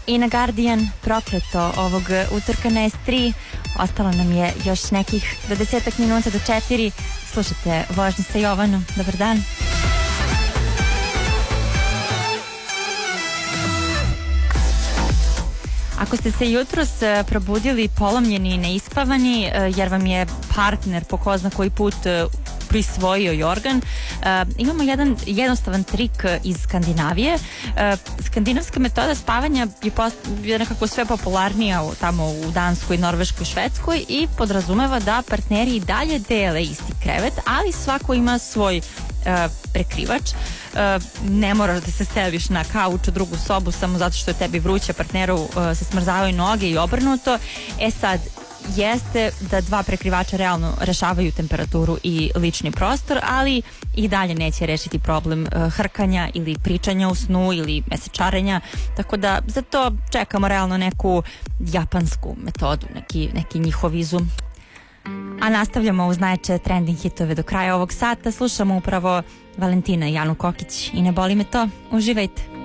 I na Guardian prokleto ovog utorka na S3. Ostalo nam je još nekih 20 minuta do 4. Slušate Vožnje sa Jovanom. Dobar dan. Ako ste se jutros probudili polomljeni i neispavani jer vam je partner po ko zna koji put prisvojio jorgan, imamo jedan jednostavan trik iz Skandinavije. Skandinavska metoda spavanja je nekako sve popularnija tamo u Danskoj, Norveškoj, Švedskoj i podrazumeva da partneri i dalje dele isti krevet, ali svako ima svoj prekrivač. Ne moraš da se seliš na kauč u drugu sobu samo zato što je tebi vruće, partneru se smrzavaju noge i obrnuto. Sad, jeste da dva prekrivača realno rešavaju temperaturu i lični prostor, ali i dalje neće rešiti problem hrkanja ili pričanja u snu ili mesečarenja, tako da za to čekamo realno neku japansku metodu, neki njihov izum. A nastavljamo uz najjače trending hitove do kraja ovog sata. Slušamo upravo Valentina i Janu Kokić i Ne boli me to. Uživajte.